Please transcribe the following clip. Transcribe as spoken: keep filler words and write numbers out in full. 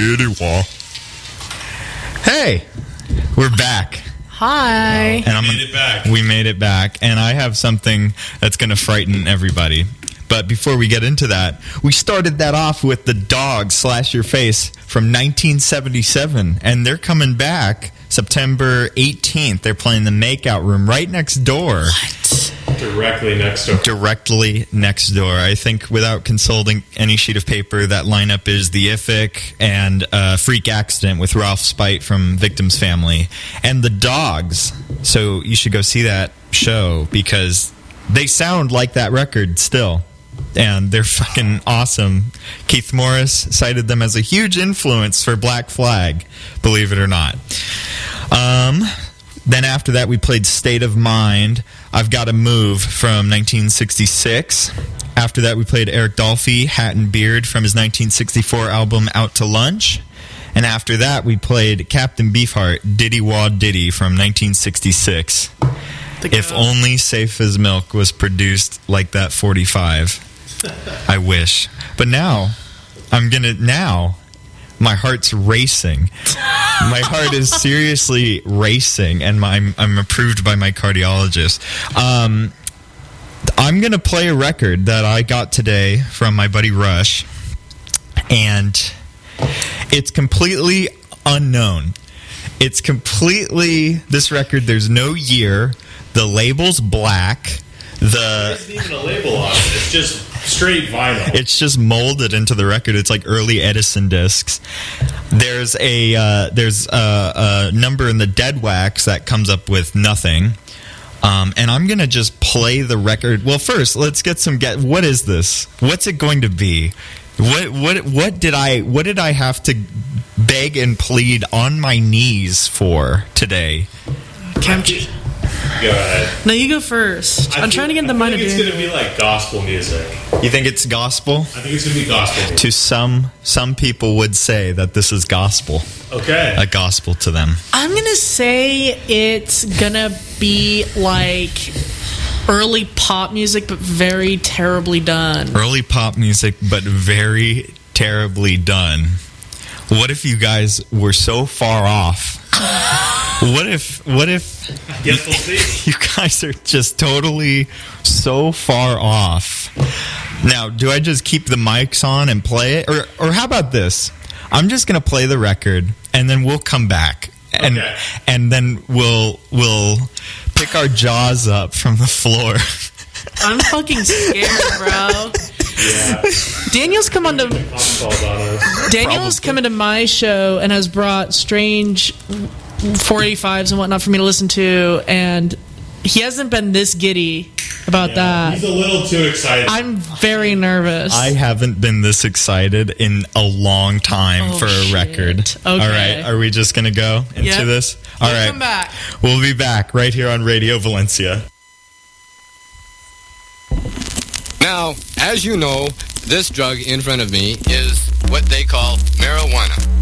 Diddy wah. Hey, we're back. Hi. And I'm, we made it back. We made it back. And I have something that's going to frighten everybody. But before we get into that, we started that off with the Dogs Slash Your Face from nineteen seventy-seven. And they're coming back September eighteenth. They're playing the Makeout Room right next door. What? Directly next door. Directly next door. I think without consulting any sheet of paper, that lineup is The Iffic and uh, Freak Accident with Ralph Spite from Victim's Family. And the Dogs. So you should go see that show because they sound like that record still. And they're fucking awesome. Keith Morris cited them as a huge influence for Black Flag, believe it or not. Um, then after that, we played State of Mind, I've Gotta Move from nineteen sixty-six. After that, we played Eric Dolphy, Hat and Beard from his nineteen sixty-four album Out to Lunch. And after that, we played Captain Beefheart, Diddy Wah Diddy from nineteen sixty-six. If only Safe as Milk was produced like that forty-five. I wish. But now, I'm going to, now, my heart's racing. My heart is seriously racing, and my, I'm, I'm approved by my cardiologist. Um, I'm going to play a record that I got today from my buddy Rush, and it's completely unknown. It's completely, this record, there's no year. The label's black. The There isn't even a label on it. It's just straight vinyl. It's just molded into the record. It's like early Edison discs. There's a uh, there's a, a number in the dead wax that comes up with nothing. Um, and I'm gonna just play the record. Well, first, let's get some get. What is this? What's it going to be? What what what did I what did I have to beg and plead on my knees for today? Kimchi. Go ahead. No, you go first. I I'm think, trying to get in the I mind of think it's doing. going to be like gospel music. You think it's gospel? I think it's going to be gospel music. To some some people would say that this is gospel. Okay. A gospel to them. I'm gonna say it's gonna be like early pop music, but very terribly done. Early pop music, but very terribly done. What if you guys were so far off? What if, what if I guess we'll see. you guys are just totally so far off? Now, do I just keep the mics on and play it? Or, or how about this? I'm just going to play the record, and then we'll come back. And Okay. and then we'll we'll pick our jaws up from the floor. I'm fucking scared, bro. Yeah. Daniel's come on to Phone calls on us. Daniel's coming to my show and has brought strange four eighty-fives and whatnot for me to listen to, and he hasn't been this giddy about Yeah, that. He's a little too excited. I'm very nervous. I haven't been this excited in a long time Oh, for a shit. record. Okay. All right, are we just going to go into Yep. this? All We'll right. come back. We'll be back right here on Radio Valencia. Now, as you know, this drug in front of me is what they call marijuana.